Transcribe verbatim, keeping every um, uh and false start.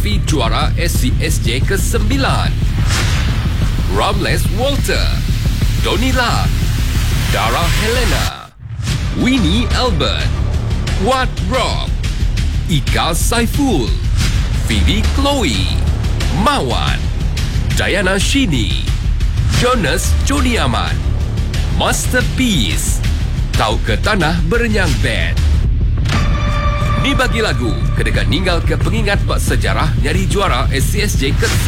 Rafi juara S C S J ke sembilan. Ramles Walter, Donila, Dara Helena, Winnie Albert, Wat Rob, Ika Saiful, Phoebe Chloe, Mawan, Diana Shini, Jonas Joni Aman, Masterpiece, Tau ke Tanah Berenyang Band. Ni bagi lagu, kedekat ninggal ke pengingat bak sejarah nyari juara S C S J ke